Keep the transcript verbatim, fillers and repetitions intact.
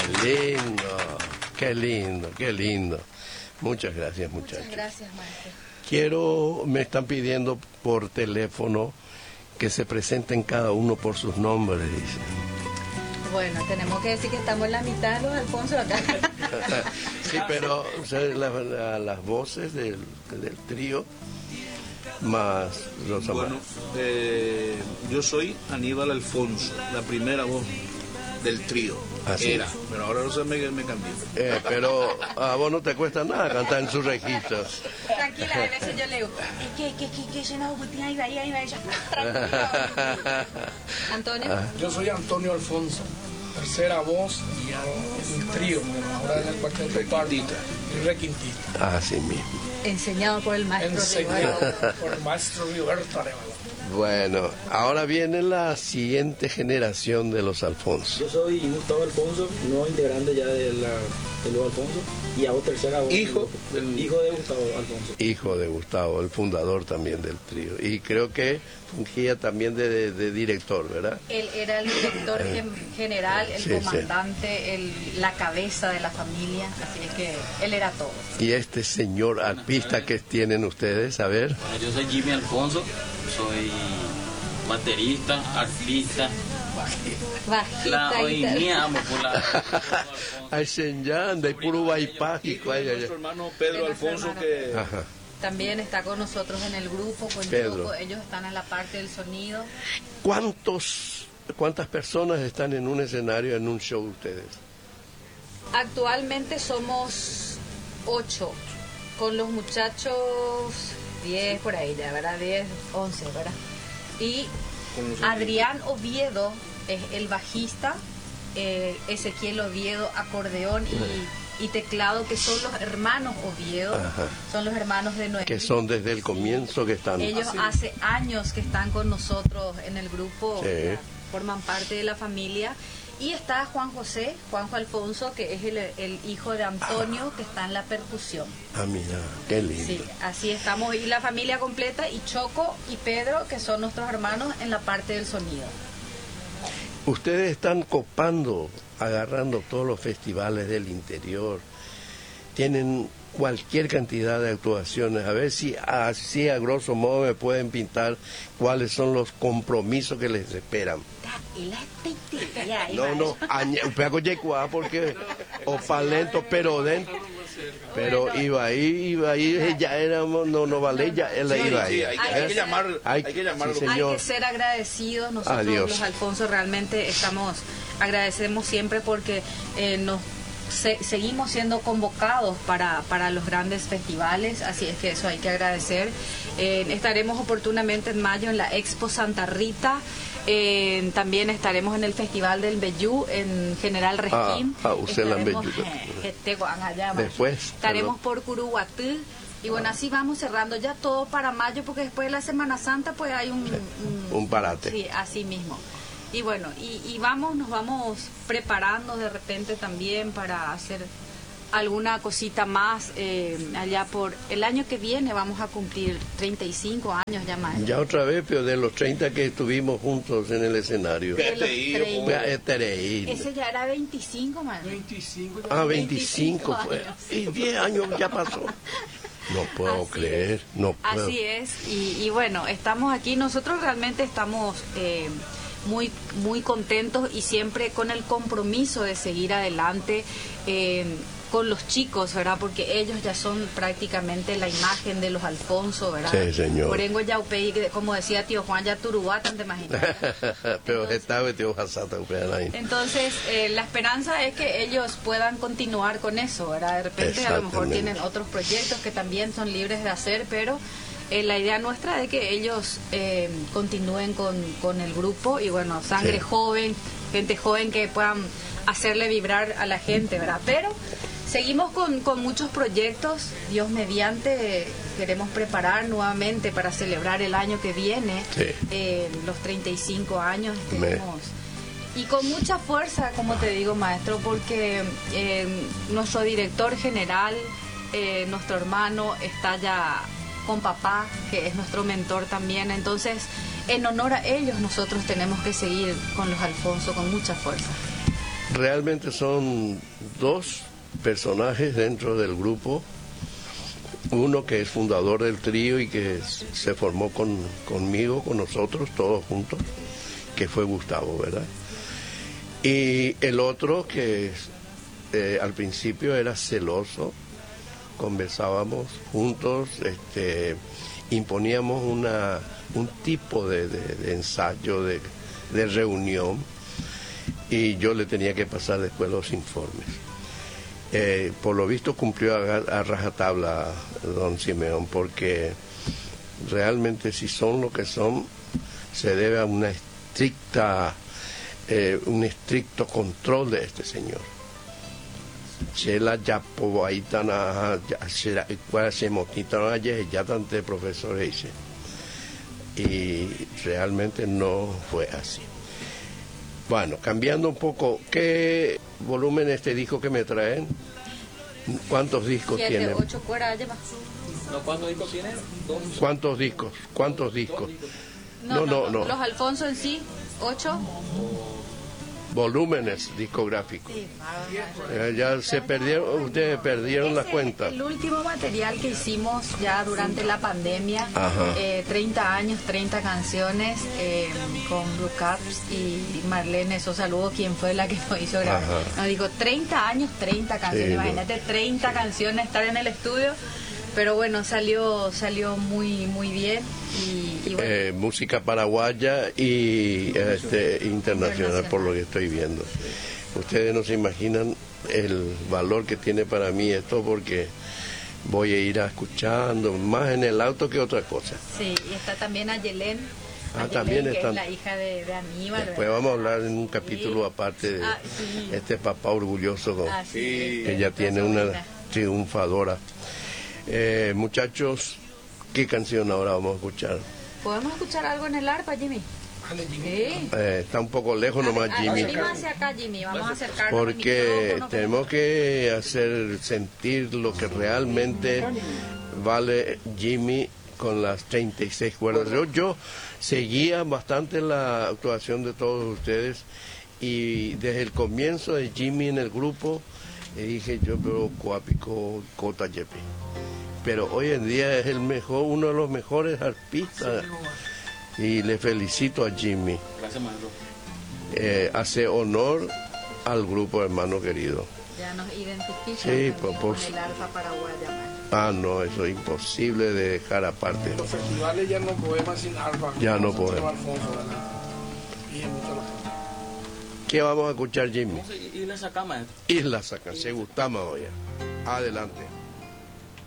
lindo, qué lindo, qué lindo. Muchas gracias, muchachos. Muchas gracias, maestro. Quiero, me están pidiendo por teléfono que se presenten cada uno por sus nombres, dicen. Bueno, tenemos que decir que estamos en la mitad de los Alfonso acá. Sí, pero o sea, la- la- las voces del, del trío más los Bueno, eh, yo soy Aníbal Alfonso, la primera voz del trío. Así Era, es. pero ahora no sé, me, me cambié. Eh, pero a vos no te cuesta nada cantar en su registro. Tranquila, a veces yo le digo, ¿qué, qué, qué, qué, lleno de ahí va, ahí va, ahí va, tranquila. Antonio. Yo soy Antonio Alfonso, tercera voz y el trío, bueno, ahora en el cuarteto Requintita. Y requintista, Así mismo. Enseñado por el maestro enseñado Rigoberto. por el maestro Rigoberto Arevalo. Bueno, ahora viene la siguiente generación de los Alfonso. Yo soy Gustavo Alfonso, nuevo integrante ya de, la, de los Alfonso, y hago tercera voz. Hijo del- hijo de Gustavo Alfonso. Hijo de Gustavo, el fundador también del trío. Y creo que fungía también de, de- de director, ¿verdad? Él era el director gen- general, el Sí, sí. comandante, el, la cabeza de la familia, así es que él era todo. Y este señor arpista que tienen ustedes, a ver. Bueno, yo soy Jimmy Alfonso, soy baterista, artista, Bajista la y tal. oiníamos por la... Ay, señor, de puro baipágico. Ay, ay, Nuestro ay. hermano Pedro De nuestro Alfonso, hermano que Ajá. También está con nosotros en el grupo, con Pedro. Yoko. Ellos están en la parte del sonido. ¿Cuántos, ¿Cuántas personas están en un escenario, en un show ustedes? Actualmente somos ocho, con los muchachos diez por ahí ya, ¿verdad? diez, once, ¿verdad? Y con los Adrián Oviedo es el bajista, eh, Ezequiel Oviedo acordeón y, y teclado, que son los hermanos Oviedo, Ajá. son los hermanos de Noemí. Que son desde el comienzo que están. Ellos hace años que están con nosotros en el grupo, Sí. ya forman parte de la familia. Y está Juan José, Juanjo Alfonso, que es el, el hijo de Antonio, que está en la percusión. Ah, mira, qué lindo. Sí, así estamos, y la familia completa, y Choco y Pedro, que son nuestros hermanos, en la parte del sonido. Ustedes están copando, agarrando todos los festivales del interior. Tienen cualquier cantidad de actuaciones. A ver si así a grosso modo me pueden pintar cuáles son los compromisos que les esperan. No, no, añe- un poco yecua, porque o palento, pero dentro. Pero iba ahí, iba ahí, ya éramos, no, no vale, ya él Sí, iba sí, ahí. hay, que- Hay hay que que llamar, hay- hay que llamarlo. sí, Hay señor. que ser agradecidos, nosotros Adiós. los Alfonso realmente estamos, agradecemos siempre porque eh, nos se- seguimos siendo convocados para, para los grandes festivales, así es que eso hay que agradecer. Eh, estaremos oportunamente en mayo en la Expo Santa Rita. Eh, también estaremos en el Festival del Bellú en General Resquín. Ah, ah, usted la Estaremos- Bellú. eh, este, guan, allá, man. Después, estaremos perdón. por Curuguatú. Y bueno, así vamos cerrando ya todo para mayo, porque después de la Semana Santa pues hay un... un- Un parate. Sí, así mismo. Y bueno, y, y vamos, nos vamos preparando de repente también para hacer alguna cosita más eh, allá por el año que viene. Vamos a cumplir treinta y cinco años ya más. Ya otra vez, pero de los treinta que estuvimos juntos en el escenario. De los Este hijo, treinta. Este era ahí. Ese ya era veinticinco, man. veinticinco. Ah, veinticinco fue. años. Y diez años ya pasó. No puedo Así creer, es. no puedo. Así es, y, y bueno, estamos aquí, nosotros realmente estamos eh, muy, muy contentos y siempre con el compromiso de seguir adelante eh, con los chicos, ¿verdad? Porque ellos ya son prácticamente la imagen de los Alfonso, ¿verdad? Sí, señor. Orengo Yaupey, que como decía tío Juan, ya Turuguatan, te imaginas. Pero esta vez te voy a saltar, pero ahí. Entonces, eh, la esperanza es que ellos puedan continuar con eso, ¿verdad? De repente a lo mejor Exactamente. tienen otros proyectos que también son libres de hacer, pero eh, la idea nuestra es que ellos eh, continúen con, con el grupo y bueno, sangre Sí. joven, gente joven que puedan hacerle vibrar a la gente, ¿verdad? Pero seguimos con, con muchos proyectos, Dios mediante, queremos preparar nuevamente para celebrar el año que viene, Sí. eh, los treinta y cinco años, Me- tenemos... Y con mucha fuerza, como te digo, maestro, porque eh, nuestro director general, eh, nuestro hermano, está ya con papá, que es nuestro mentor también. Entonces, en honor a ellos, nosotros tenemos que seguir con los Alfonso con mucha fuerza. Realmente son dos personajes dentro del grupo. Uno que es fundador del trío y que se formó con, conmigo, con nosotros, todos juntos, que fue Gustavo, ¿verdad? Y el otro que eh, al principio era celoso, conversábamos juntos, este, imponíamos una, un tipo de, de, de ensayo, de, de reunión, y yo le tenía que pasar después los informes. Eh, por lo visto cumplió a, a rajatabla don Simeón, porque realmente si son lo que son, se debe a una estricta, eh, un estricto control de este señor. Chela ya po ahí tan a ya cuál se motita ayer ya tante profesores dice, y realmente no fue así. Bueno, cambiando un poco, ¿qué volumen este disco que me traen? ¿Cuántos discos Siete, tienen? ocho cuerdas lleva. ¿No, ¿Cuántos discos tiene? Dos. ¿Cuántos discos? ¿Cuántos discos? No, No, no, no, no. Los Alfonso en sí, ocho. Volúmenes discográficos. Sí, Eh, ya se perdieron, ustedes perdieron la Ese cuenta. es el último material que hicimos ya durante la pandemia, Ajá. eh, treinta años, treinta canciones, eh, con Blue Caps y Marlene Sosa Lugo, quien fue la que nos hizo grabar. Ajá. Nos dijo treinta años, treinta canciones, Sí, no. imagínate treinta canciones estar en el estudio, pero bueno, salió salió muy muy bien y, y bueno. Eh, música paraguaya y este, internacional, por lo que estoy viendo. Ustedes no se imaginan el valor que tiene para mí esto, porque voy a ir a escuchando más en el auto que otra cosa. Sí, y está también Ayelén. Ah, Ayelén, también que están. es la hija de, de Aníbal. Después ¿verdad? vamos a hablar en un capítulo Sí. aparte de Ah, sí. este papá orgulloso con- Así es, que ya la tiene una sobrina. triunfadora. Eh, muchachos, ¿qué canción ahora vamos a escuchar? ¿Podemos escuchar algo en el arpa, Jimmy? Dale, Jimmy. Sí. Eh, está un poco lejos nomás, Ah, Jimmy, Jimmy, hacia acá, Jimmy. Vamos a acercarnos al porque micrófono. tenemos que hacer sentir lo que realmente vale Jimmy con las treinta y seis cuerdas. Yo, yo seguía bastante la actuación de todos ustedes, y desde el comienzo de Jimmy en el grupo eh, dije yo, pero Coapico Cota Yepe. Pero hoy en día es el mejor, uno de los mejores arpistas, y le felicito a Jimmy. Gracias, maestro. Eh, hace honor al grupo, hermano querido. Ya nos identifican Sí, también por- con por- el arpa paraguaya. maestro. Ah, no, eso es imposible de dejar aparte. En los festivales ya no podemos sin arpa. Ya no Nosotros podemos. Alfonso, ¿verdad? Y en mucha la gente. ¿Qué vamos a escuchar, Jimmy? Vamos a irle a sacar, maestro. Isla Sacan, se gustamos hoy. Adelante.